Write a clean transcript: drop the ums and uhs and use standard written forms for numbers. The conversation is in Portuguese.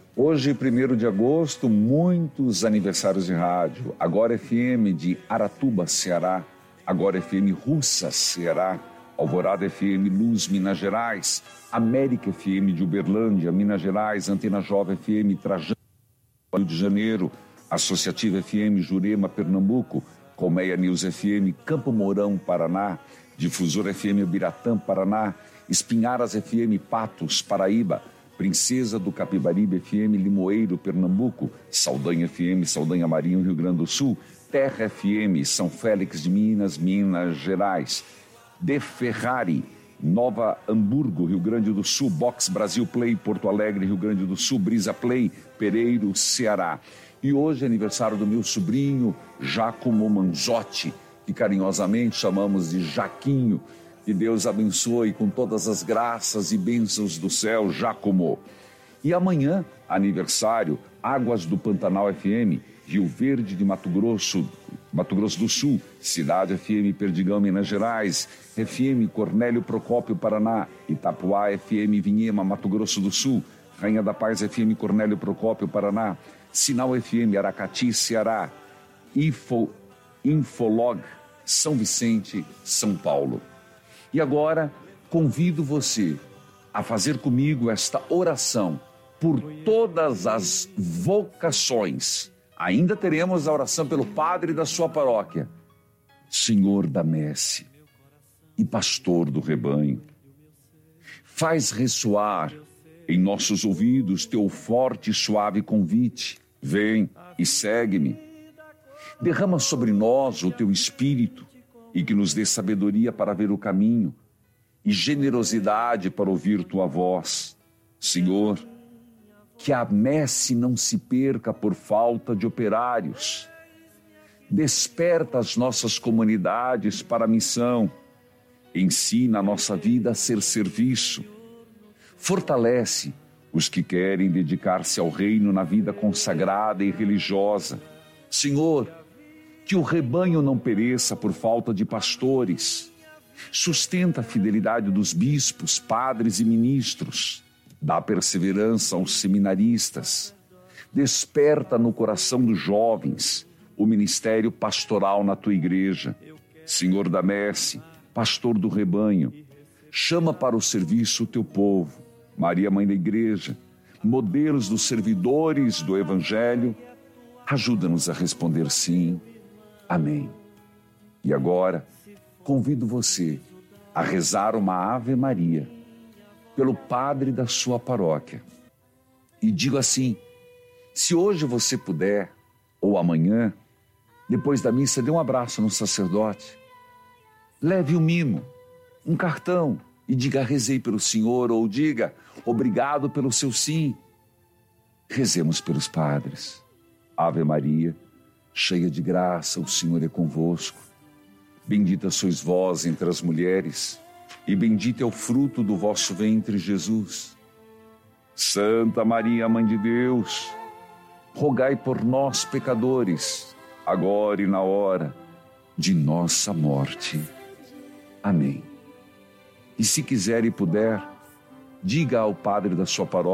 Hoje, 1º de agosto, muitos aniversários de rádio. Agora FM de Aratuba, Ceará. Agora FM Russas, Ceará. Alvorada FM Luz, Minas Gerais. América FM de Uberlândia, Minas Gerais. Antena Jovem FM Trajano, Rio de Janeiro. Associativa FM Jurema, Pernambuco. Colmeia News FM Campo Mourão, Paraná. Difusora FM Biratã, Paraná. Espinharas FM Patos, Paraíba. Princesa do Capibaribe FM Limoeiro, Pernambuco. Saldanha FM Saldanha Marinho, Rio Grande do Sul. Terra FM São Félix de Minas, Minas Gerais. De Ferrari, Nova Hamburgo, Rio Grande do Sul. Box Brasil Play, Porto Alegre, Rio Grande do Sul. Brisa Play, Pereiro, Ceará. E hoje é aniversário do meu sobrinho Giacomo Manzotti, que carinhosamente chamamos de Jaquinho. Que Deus abençoe com todas as graças e bênçãos do céu, Giacomo. E amanhã, aniversário, Águas do Pantanal FM, Rio Verde de Mato Grosso do Sul, Cidade FM Perdigão, Minas Gerais, FM Cornélio Procópio, Paraná, Itapuá FM Vinhema, Mato Grosso do Sul, Rainha da Paz FM Cornélio Procópio, Paraná, Sinal FM Aracati, Ceará, Infolog, São Vicente, São Paulo. E agora, convido você a fazer comigo esta oração por todas as vocações. Ainda teremos a oração pelo padre da sua paróquia. Senhor da messe e pastor do rebanho, faz ressoar em nossos ouvidos teu forte e suave convite. Vem e segue-me. Derrama sobre nós o teu espírito e que nos dê sabedoria para ver o caminho e generosidade para ouvir tua voz. Senhor, que a messe não se perca por falta de operários. Desperta as nossas comunidades para a missão. Ensina a nossa vida a ser serviço. Fortalece os que querem dedicar-se ao reino na vida consagrada e religiosa. Senhor, que o rebanho não pereça por falta de pastores. Sustenta a fidelidade dos bispos, padres e ministros. Dá perseverança aos seminaristas. Desperta no coração dos jovens o ministério pastoral na tua igreja. Senhor da messe, pastor do rebanho, chama para o serviço o teu povo. Maria, mãe da igreja, modelos dos servidores do evangelho, ajuda-nos a responder sim. Amém. E agora, convido você a rezar uma Ave Maria pelo padre da sua paróquia. E digo assim, se hoje você puder, ou amanhã, depois da missa, dê um abraço no sacerdote. Leve um mimo, um cartão, e diga rezei pelo Senhor, ou diga obrigado pelo seu sim. Rezemos pelos padres. Ave Maria, cheia de graça, o Senhor é convosco. Bendita sois vós entre as mulheres, e bendito é o fruto do vosso ventre, Jesus. Santa Maria, Mãe de Deus, rogai por nós, pecadores, agora e na hora de nossa morte. Amém. E se quiser e puder, diga ao padre da sua paróquia,